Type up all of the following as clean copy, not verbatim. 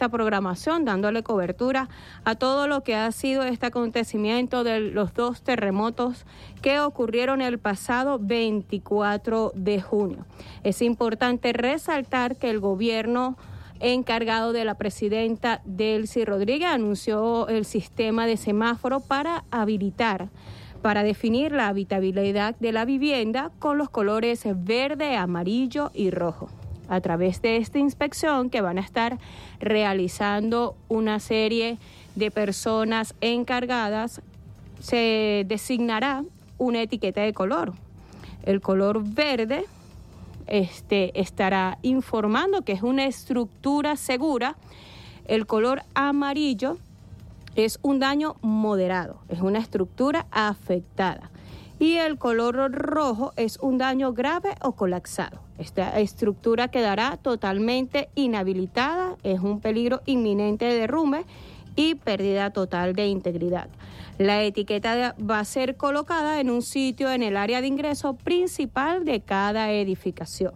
esta programación, dándole cobertura a todo lo que ha sido este acontecimiento de los 2 terremotos que ocurrieron el pasado 24 de junio. Es importante resaltar que el gobierno encargado de la presidenta Delcy Rodríguez anunció el sistema de semáforo para definir la habitabilidad de la vivienda con los colores verde, amarillo y rojo. A través de esta inspección que van a estar realizando una serie de personas encargadas, se designará una etiqueta de color. El color verde estará informando que es una estructura segura. El color amarillo es un daño moderado, es una estructura afectada. Y el color rojo es un daño grave o colapsado. Esta estructura quedará totalmente inhabilitada, es un peligro inminente de derrumbe y pérdida total de integridad. La etiqueta va a ser colocada en un sitio en el área de ingreso principal de cada edificación.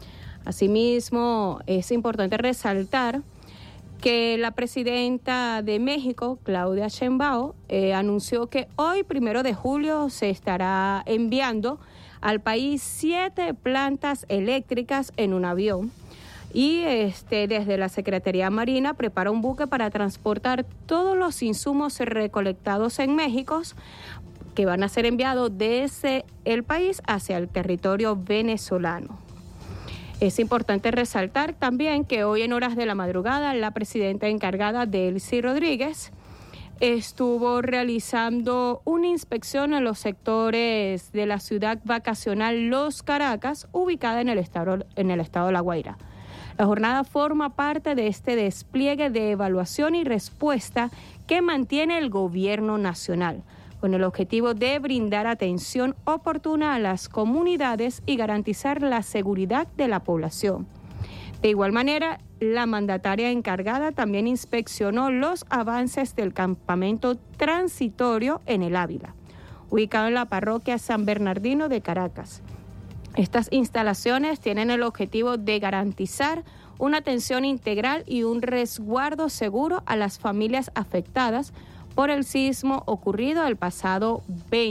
Asimismo, es importante resaltar que la presidenta de México, Claudia Sheinbaum, anunció que hoy, 1 de julio, se estará enviando al país 7 plantas eléctricas en un avión. Y desde la Secretaría Marina prepara un buque para transportar todos los insumos recolectados en México que van a ser enviados desde el país hacia el territorio venezolano. Es importante resaltar también que hoy en horas de la madrugada la presidenta encargada Delcy Rodríguez estuvo realizando una inspección en los sectores de la ciudad vacacional Los Caracas, ubicada en el estado de La Guaira. La jornada forma parte de este despliegue de evaluación y respuesta que mantiene el gobierno nacional, con el objetivo de brindar atención oportuna a las comunidades y garantizar la seguridad de la población. De igual manera, la mandataria encargada también inspeccionó los avances del campamento transitorio en el Ávila, ubicado en la parroquia San Bernardino de Caracas. Estas instalaciones tienen el objetivo de garantizar una atención integral y un resguardo seguro a las familias afectadas por el sismo ocurrido el pasado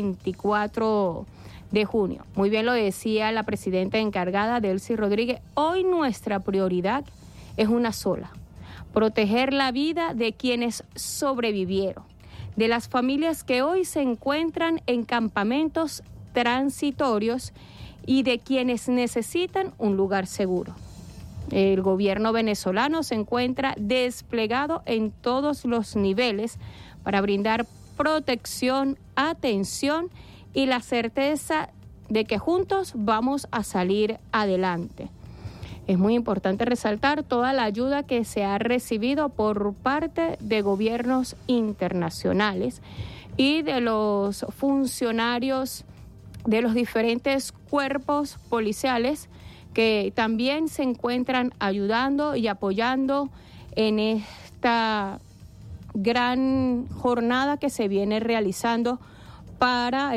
24 de junio. Muy bien lo decía la presidenta encargada, Delcy Rodríguez, hoy nuestra prioridad es una sola: proteger la vida de quienes sobrevivieron, de las familias que hoy se encuentran en campamentos transitorios y de quienes necesitan un lugar seguro. El gobierno venezolano se encuentra desplegado en todos los niveles para brindar protección, atención y la certeza de que juntos vamos a salir adelante. Es muy importante resaltar toda la ayuda que se ha recibido por parte de gobiernos internacionales y de los funcionarios de los diferentes cuerpos policiales que también se encuentran ayudando y apoyando en esta gran jornada que se viene realizando para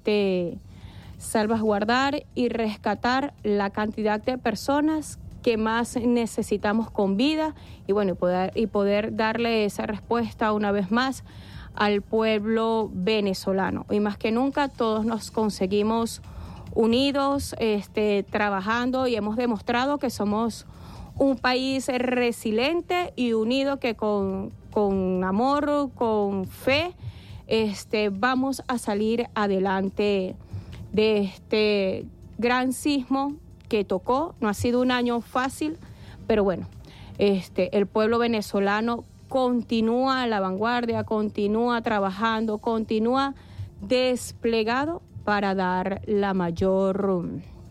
salvaguardar y rescatar la cantidad de personas que más necesitamos con vida y poder darle esa respuesta una vez más al pueblo venezolano. Y más que nunca todos nos conseguimos unidos, trabajando, y hemos demostrado que somos un país resiliente y unido, que con amor, con fe, vamos a salir adelante de este gran sismo que tocó. No ha sido un año fácil, pero bueno, el pueblo venezolano continúa a la vanguardia, continúa trabajando, continúa desplegado para dar la mayor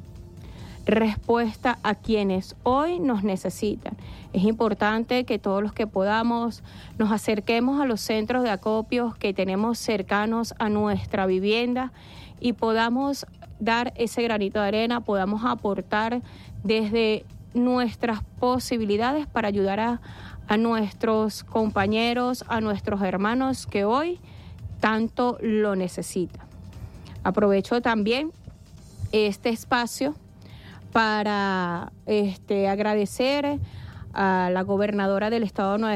respuesta a quienes hoy nos necesitan. Es importante que todos los que podamos nos acerquemos a los centros de acopio que tenemos cercanos a nuestra vivienda y podamos dar ese granito de arena, podamos aportar desde nuestras posibilidades para ayudar a nuestros compañeros, a nuestros hermanos que hoy tanto lo necesitan. Aprovecho también este espacio para agradecer a la gobernadora del estado de Nueva